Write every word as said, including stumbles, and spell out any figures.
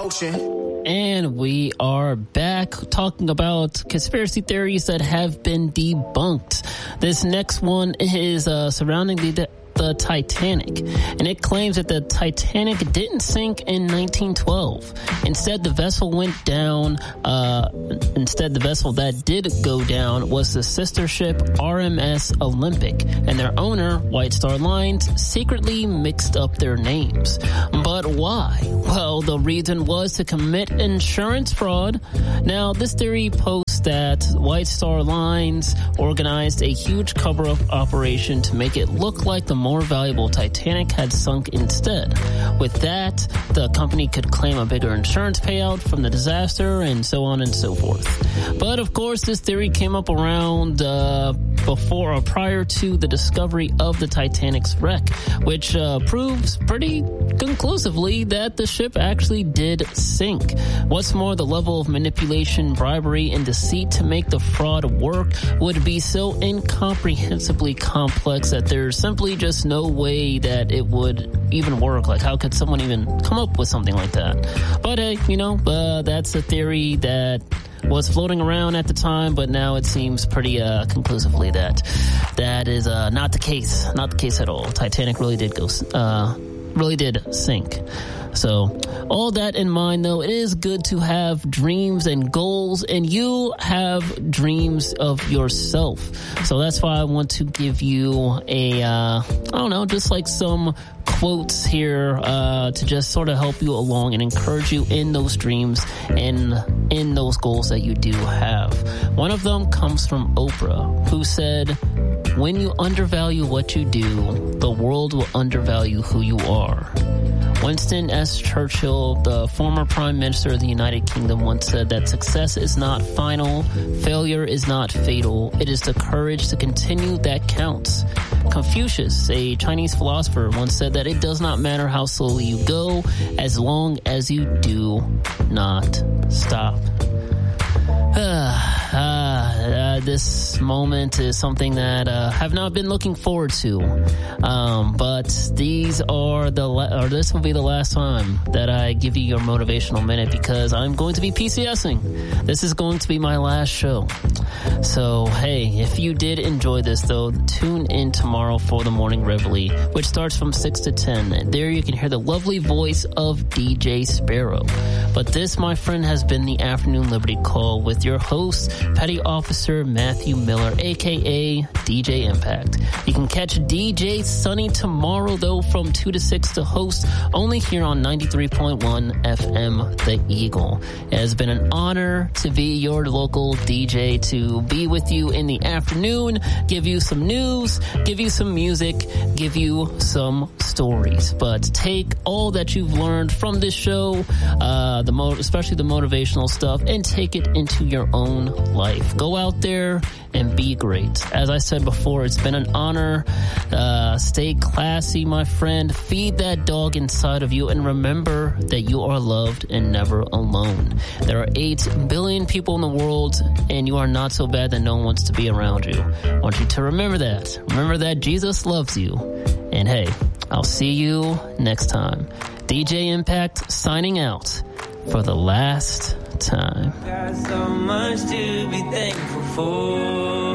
motion. And we are back talking about conspiracy theories that have been debunked. This next one is uh, surrounding the the Titanic, and it claims that the Titanic didn't sink in nineteen twelve. Instead, the vessel went down. Uh, instead, the vessel that did go down was the sister ship R M S Olympic, and their owner, White Star Lines, secretly mixed up their names. But why? Well, the reason was to commit insurance fraud. Now, this theory posts that White Star Lines organized a huge cover-up operation to make it look like the more valuable Titanic had sunk instead. With that, the company could claim a bigger insurance payout from the disaster, and so on and so forth. But of course, this theory came up around uh, before or prior to the discovery of the Titanic's wreck, which uh, proves pretty conclusively that the ship actually did sink. What's more, the level of manipulation, bribery, and deceit to make the fraud work would be so incomprehensibly complex that there's simply just no way that it would even work. Like, how could someone even come up with something like that? But hey, you know, uh, that's a theory that was floating around at the time, but now it seems pretty uh, conclusively that that is uh, not the case. Not the case at all. Titanic really did go, uh, really did sink. So, all that in mind, though, it is good to have dreams and goals, and you have dreams of yourself. So that's why I want to give you a, uh, I don't know, just like some quotes here uh, to just sort of help you along and encourage you in those dreams and in those goals that you do have. One of them comes from Oprah, who said, "When you undervalue what you do, the world will undervalue who you are." Winston S. Churchill, the former Prime Minister of the United Kingdom, once said that success is not final, failure is not fatal, it is the courage to continue that counts. Confucius, a Chinese philosopher, once said that it does not matter how slowly you go, as long as you do not stop. Uh, uh, this moment is something that I uh, have not been looking forward to. Um, but these are the, la- or this will be the last time that I give you your motivational minute, because I'm going to be PCSing. This is going to be my last show. So, hey, if you did enjoy this, though, tune in tomorrow for the Morning Reveille, which starts from six to ten. And there you can hear the lovely voice of D J Sparrow. But this, my friend, has been the Afternoon Liberty Call with your host, Petty Officer Matthew Miller, a k a. D J Impact. You can catch D J Sunny tomorrow, though, from two to six to host, only here on ninety-three point one F M The Eagle. It has been an honor to be your local D J, to be with you in the afternoon, give you some news, give you some music, give you some stories. But take all that you've learned from this show, uh, the mo- especially the motivational stuff, and take it into your own life. Go out there and be great. As I said before, it's been an honor. Uh, stay classy, my friend. Feed that dog inside of you, and remember that you are loved and never alone. There are eight billion people in the world, and you are not so bad that no one wants to be around you. I want you to remember that. Remember that Jesus loves you. And hey, I'll see you next time. D J Impact signing out for the last time. Got so much to be thankful for.